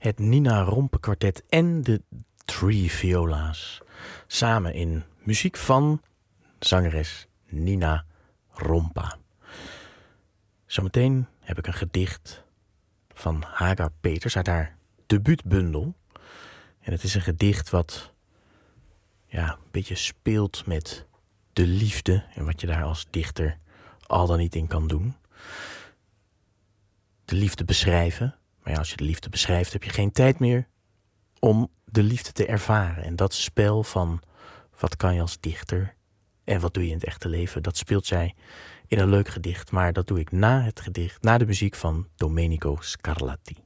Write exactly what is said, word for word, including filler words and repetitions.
het Nina Rompe Kwartet en de Three Viola's. Samen in muziek van zangeres Nina Rompa. Zometeen heb ik een gedicht van Hagar Peters uit haar debuutbundel. En het is een gedicht wat ja, een beetje speelt met de liefde en wat je daar als dichter al dan niet in kan doen. De liefde beschrijven. Maar ja, als je de liefde beschrijft heb je geen tijd meer om de liefde te ervaren. En dat spel van wat kan je als dichter en wat doe je in het echte leven, dat speelt zij in een leuk gedicht. Maar dat doe ik na het gedicht, na de muziek van Domenico Scarlatti.